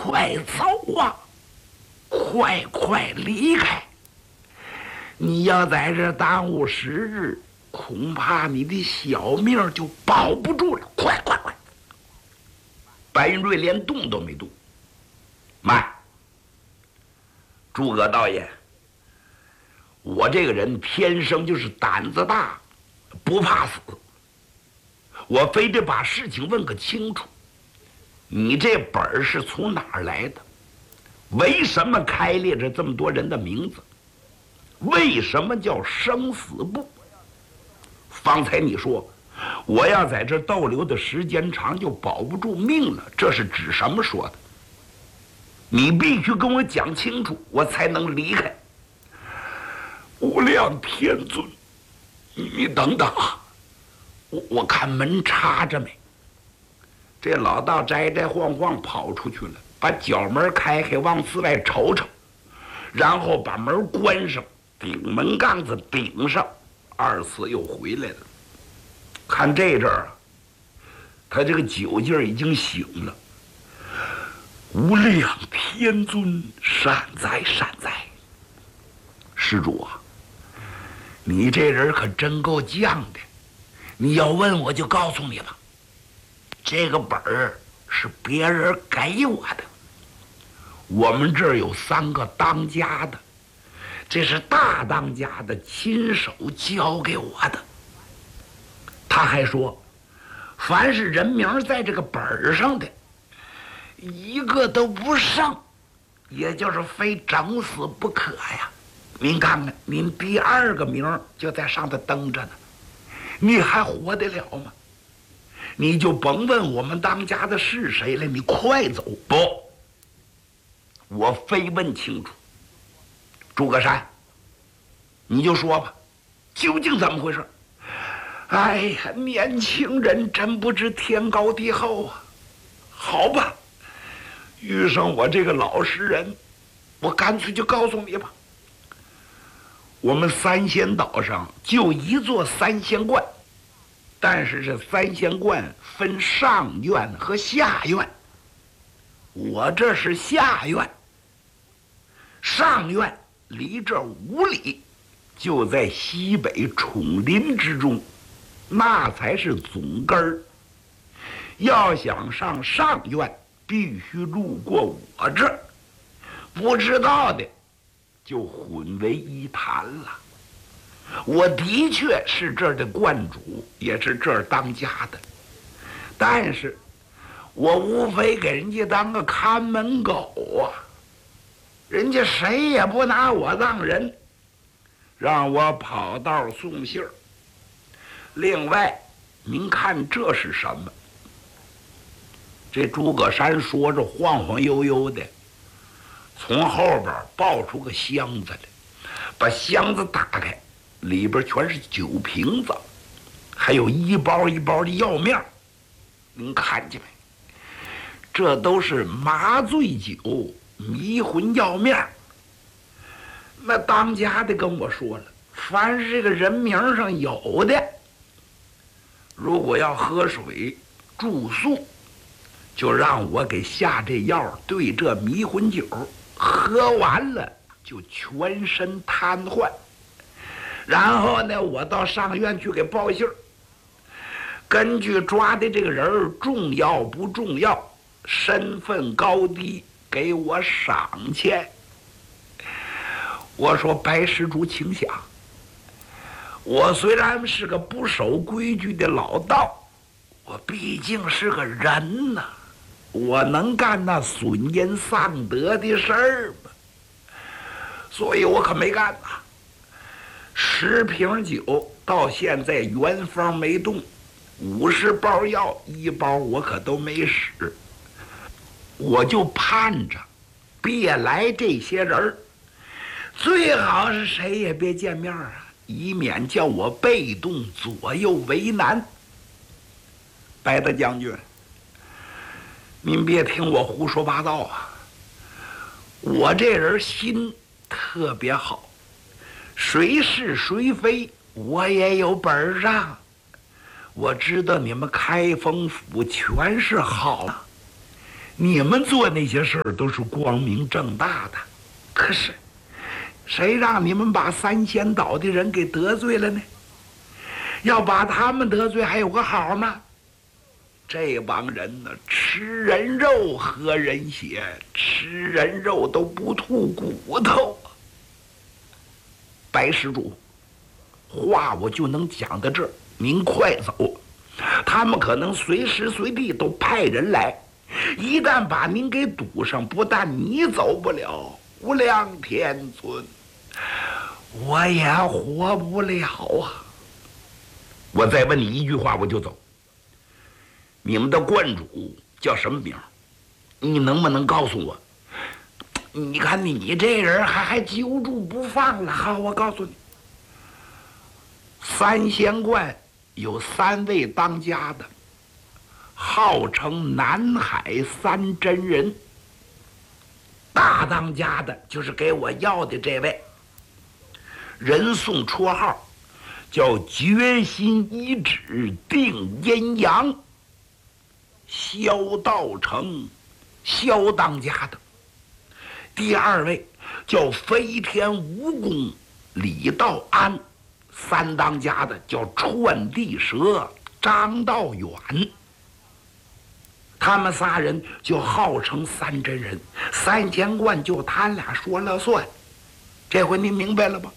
快走啊！快离开！你要在这耽误时日，恐怕你的小命就保不住了！快！白云瑞连动都没动。慢，诸葛道爷，我这个人天生就是胆子大，不怕死。我非得把事情问个清楚。你这本儿是从哪儿来的？为什么开列着这么多人的名字？为什么叫生死簿？方才你说我要在这逗留的时间长就保不住命了，这是指什么说的？你必须跟我讲清楚，我才能离开。无量天尊，你等等啊！我看门插着没？这老道摘晃晃跑出去了，把角门开往寺外瞅瞅，然后把门关上，顶门杠子顶上，二次又回来了。看这阵儿啊，他这个酒劲儿已经醒了。无量天尊，善哉！施主啊，你这人可真够犟的。你要问我就告诉你了，这个本儿是别人给我的。我们这儿有3个当家的，这是大当家的亲手交给我的。他还说，凡是人名在这个本儿上的，一个都不剩，也就是非整死不可呀。您看看，您第2个名就在上头登着呢，你还活得了吗？你就甭问我们当家的是谁了，你快走！不，我非问清楚。诸葛山，你就说吧，究竟怎么回事？哎呀，年轻人真不知天高地厚啊！好吧，遇上我这个老实人，我干脆就告诉你吧。我们三仙岛上就一座三仙观，但是这三仙观分上院和下院，我这是下院。上院离这5里，就在西北崇林之中，那才是总根儿。要想上上院，必须路过我这儿，不知道的就混为一谈了。我的确是这儿的观主，也是这儿当家的，但是我无非给人家当个看门狗啊，人家谁也不拿我当人，让我跑道送信儿。另外，您看这是什么？这诸葛山说着，晃晃悠悠的从后边抱出个箱子来，把箱子打开，里边全是酒瓶子，还有一包一包的药面。您看见没？这都是麻醉酒、迷魂药面。那当家的跟我说了，凡是这个人名上有的，如果要喝水、住宿，就让我给下这药，兑这迷魂酒，喝完了就全身瘫痪。然后呢，我到上院去给报信儿，根据抓的这个人重要不重要，身份高低，给我赏钱。我说白施主请想，我虽然是个不守规矩的老道，我毕竟是个人呐，我能干那损阴丧德的事儿吗？所以我可没干呐。10瓶酒到现在原封没动，50包药1包我可都没使，我就盼着别来这些人儿，最好是谁也别见面啊，以免叫我被动左右为难。白大将军，您别听我胡说八道啊，我这人心特别好，谁是谁非我也有本上。我知道你们开封府全是好， 你们做那些事儿都是光明正大的，可是谁让你们把三仙岛的人给得罪了呢？要把他们得罪还有个好吗？这帮人呢，吃人肉喝人血，吃人肉都不吐骨头啊！白施主，话我就能讲到这儿，您快走。他们可能随时随地都派人来，一旦把您给堵上，不但你走不了，无量天尊，我也活不了啊！我再问你一句话，我就走。你们的观主叫什么名？你能不能告诉我？你看你这人还揪住不放了。好，我告诉你，三仙观有3位当家的，号称南海三真人。大当家的就是给我要的这位，人送绰号叫决心一指定阴阳，萧道成，萧当家的。第2位叫飞天蜈蚣李道安，3当家的叫串地蛇张道远。他们仨人就号称三真人，三仙观就他俩说了算。这回您明白了吧？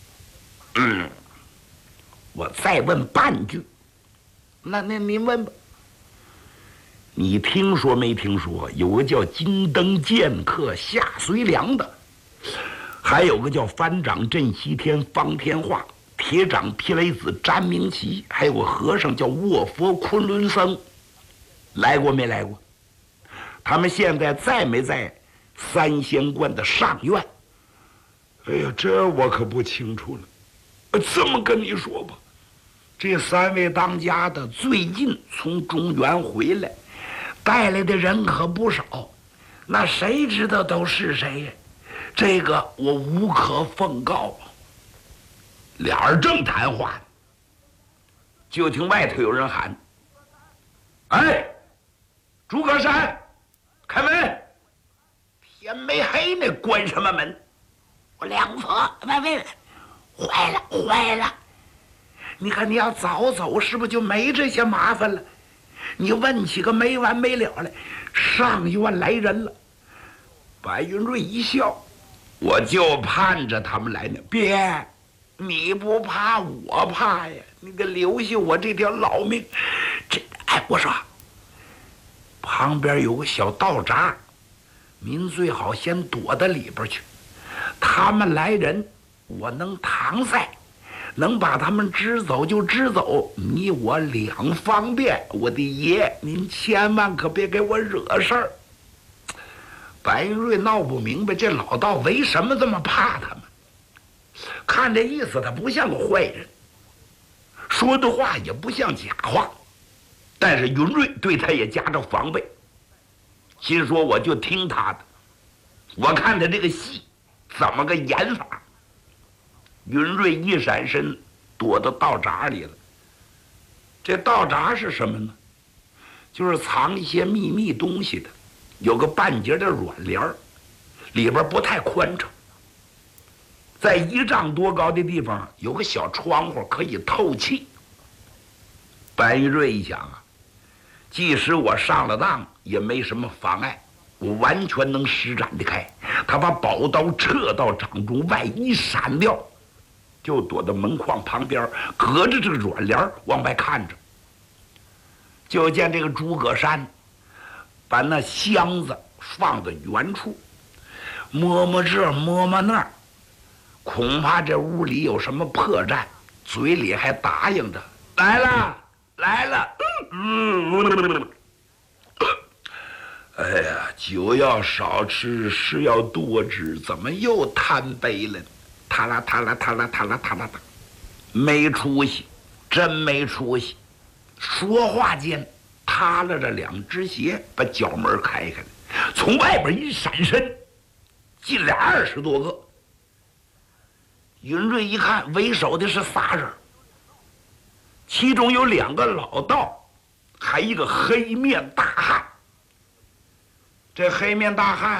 我再问半句，那您问吧。你听说没听说有个叫金灯剑客夏随良的，还有个叫番长镇西天方天化，铁掌霹雷子詹明奇，还有个和尚叫卧佛昆仑僧，来过没来过？他们现在在没在三仙观的上院？哎呀，这我可不清楚了。这么跟你说吧，这3位当家的最近从中原回来，带来的人可不少，那谁知道都是谁呀？这个我无可奉告啊。俩人正谈话呢，就听外头有人喊：“哎，诸葛山，开门！”天没黑呢，关什么门？我梁佛，喂，坏了！你看你要早走，是不是就没这些麻烦了？你问起个没完没了来，上院来人了。白云瑞一笑：“我就盼着他们来呢。别，你不怕我怕呀！你得留下我这条老命。我说，旁边有个小道闸，您最好先躲到里边去。他们来人，我能搪塞。能把他们支走就支走，你我两方便。我的爷，您千万可别给我惹事儿。”白云瑞闹不明白，这老道为什么这么怕他们？看这意思，他不像个坏人，说的话也不像假话。但是云瑞对他也加着防备，心说我就听他的，我看他这个戏怎么个演法。云瑞一闪身，躲到道闸里了。这道闸是什么呢？就是藏一些秘密东西的，有个半截的软帘儿，里边不太宽敞。在1丈多高的地方有个小窗户，可以透气。白玉瑞一想啊，即使我上了当，也没什么妨碍，我完全能施展得开。他把宝刀撤到掌中，外一闪掉，就躲到门框旁边，隔着这个软帘往外看着。就见这个诸葛山把那箱子放在原处，摸摸这摸摸那儿，恐怕这屋里有什么破绽，嘴里还答应着：“来了，来了。”哎呀，酒要少吃，诗要多吃，怎么又贪杯了呢？塔啦塔啦塔啦塔啦塔啦塔，没出息，真没出息。说话间，塌了这2只鞋，把角门开开了，从外边一闪身，进来20多个。云瑞一看，为首的是仨人，其中有2个老道，还一个黑面大汉。 这黑面大汉